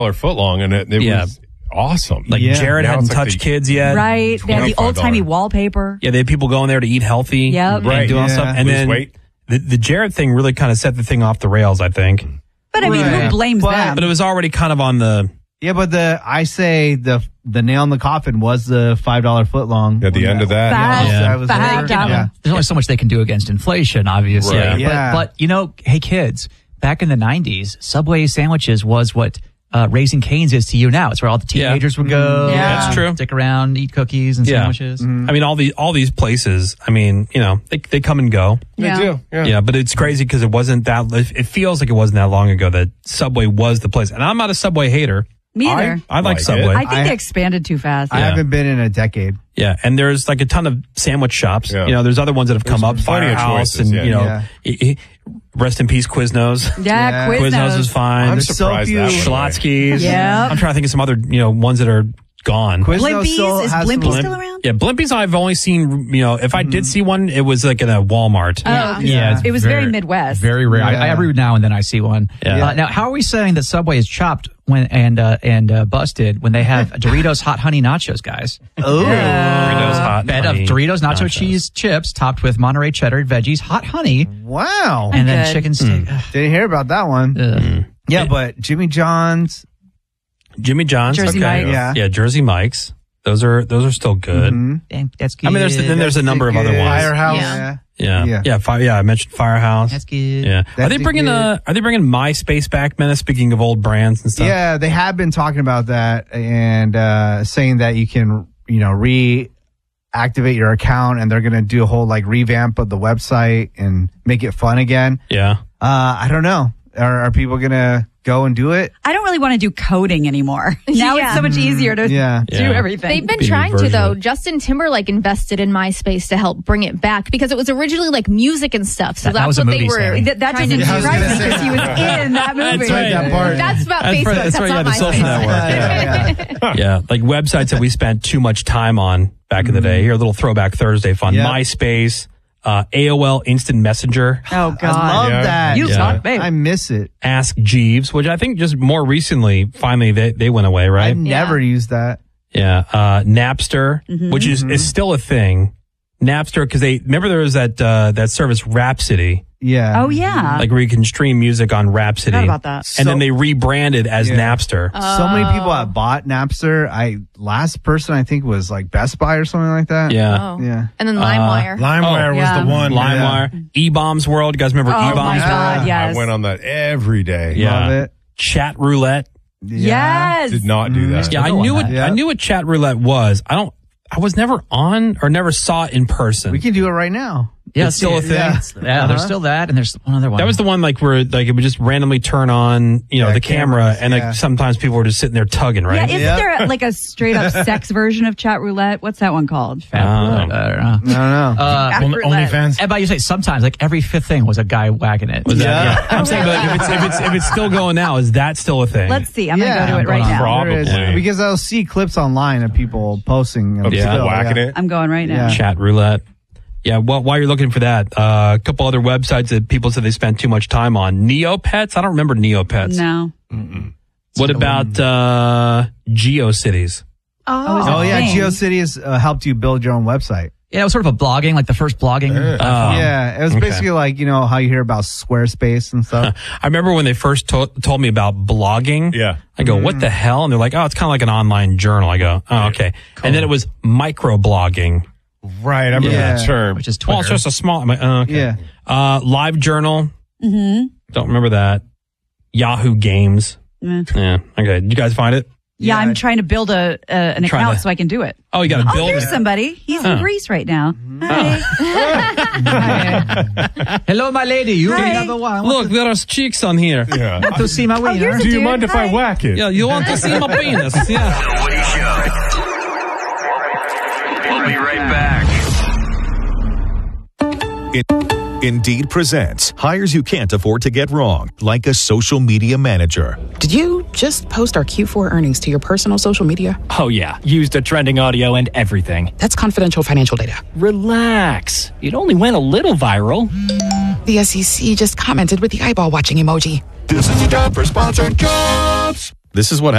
foot long, and it was awesome. Like Jared Now hadn't it's like touched kids yet. Right. They had the $25. old-timey wallpaper. Yeah, they had people going there to eat healthy. Yep. And do all stuff. And Lose then weight. the Jared thing really kind of set the thing off the rails, I think. But I mean, who blames them? But it was already kind of on the... Yeah, but the nail in the coffin was the $5 foot long. At the end of that. There's only so much they can do against inflation, obviously. Right. Yeah. But hey, kids, back in the 90s, Subway sandwiches was what Raising Cane's is to you now. It's where all the teenagers would go. Yeah. That's true. Stick around, eat cookies and sandwiches. I mean, all these places, I mean, they come and go. They do. Yeah, but it's crazy because it wasn't that... It feels like it wasn't that long ago that Subway was the place. And I'm not a Subway hater. Me either. I like Like Subway. I think they expanded too fast. I haven't been in a decade. Yeah, and there's like a ton of sandwich shops. Yeah. There's other ones that have come up, plenty of Firehouse, choices, and rest in peace, Quiznos. Yeah, Quiznos is fine. I'm There's surprised that went away. Schlotsky's. Yeah. I'm trying to think of some other ones that are gone. Blimpie's? Is Blimpie still around? Yeah, Blimpies I've only seen, if I did see one, it was like in a Walmart. Yeah, It was very Midwest. Very rare. Every now and then I see one. Yeah. Now, how are we saying that Subway is chopped and busted when they have Doritos Hot Honey Nachos, guys? Oh. Doritos Hot Bed of Honey Doritos nacho cheese chips topped with Monterey cheddar, veggies, hot honey, Wow. and then Good. chicken steak. Didn't hear about that one. Yeah, but Jimmy John's. Jimmy John's. Jersey okay. Mike's. Yeah, Jersey Mike's. Those are still good. Dang, that's good. I mean, there's a number of other ones. Firehouse. Yeah. I mentioned Firehouse. That's good. Yeah. Are they That's bringing good. MySpace back, man? Speaking of old brands and stuff. Yeah, they have been talking about that and saying that you can, reactivate your account, and they're going to do a whole revamp of the website and make it fun again. Yeah. I don't know. Are people going to go and do it? I don't really want to do coding anymore. Now it's so much easier to do everything. They've been Be trying to, version though. of it. Justin Timberlake invested in MySpace to help bring it back because it was originally like music and stuff. So That was that's a what they movie, were. Sammy. That trying doesn't to do. surprise me because he was in that movie. That's right. That part. That's about That's Facebook. right, That's yeah, not the social MySpace. network. Yeah, like websites that we spent too much time on back in the day. Here, a little throwback Thursday fun. Yeah. MySpace, AOL Instant Messenger, Oh, God. I love Yeah. that. You Yeah. talk, babe. I miss it. Ask Jeeves, which I think just more recently, finally they went away, I right? never used that. Yeah. Napster, which is still a thing. Napster, because remember there was that service Rhapsody, Yeah. Oh, yeah. like where you can stream music on Rhapsody. Forgot about that. And then they rebranded as Napster. So many people have bought Napster. Last person I think was Best Buy or something like that. Yeah. Oh. Yeah. And then LimeWire. LimeWire yeah. was the one. LimeWire, E-Bombs World. You guys remember Oh, E-Bombs my God, World? yes. I went on that every day. Yeah. Love it. Chat Roulette. Yes. Did not do that. Yeah, I knew what Yeah. I knew what Chat Roulette was. I was never on or never saw it in person. We can do it right now. Yeah, It's still a thing? Yeah, there's still that, and there's one other one. That was the one where it would just randomly turn on, the camera, cameras, and sometimes people were just sitting there tugging, Yeah, right? isn't there a straight up sex version of Chat Roulette? What's that one called? I don't know. I don't know. Chat Roulette. And but you say sometimes, every fifth thing was a guy whacking it. Was that- I'm saying, but if it's still going now, is that still a thing? Let's see. I'm going to go to it I'm right going now. Probably. There is, because I'll see clips online of people posting. Of People still, whacking it. I'm going right now. Yeah. Chat Roulette. Yeah, well, while you're looking for that, a couple other websites that people said they spent too much time on. Neopets? I don't remember Neopets. No. What about GeoCities? Oh yeah, thing. GeoCities helped you build your own website. Yeah, it was sort of a blogging, like the first blogging. Yeah, it was basically like how you hear about Squarespace and stuff. I remember when they first told me about blogging. Yeah. I go, what the hell? And they're like, oh, it's kind of like an online journal. I go, oh, okay. And then it was microblogging. Right. I remember that term. Which is Twitter. Well, it's just a small. I'm like, oh, okay. Yeah. Live Journal. Mm-hmm. Don't remember that. Yahoo Games. Yeah. Okay. Did you guys find it? Yeah, I'm trying to build an account so I can do it. Oh, you got to Oh, build there's it. somebody. He's in Greece right now. Hi. Hello, my lady. You Hi. have a while. Look, there are chicks on here. Yeah. to see my wiener. here's a Do you dude. mind if I Hi. whack it? Yeah, you want to see my penis? Yeah. The Woody Show. We'll be right back. Indeed presents hires you can't afford to get wrong, like a social media manager. Did you just post our Q4 earnings to your personal social media? Oh, yeah. Used the trending audio and everything. That's confidential financial data. Relax. It only went a little viral. The SEC just commented with the eyeball watching emoji. This is your job for sponsored jobs. This is what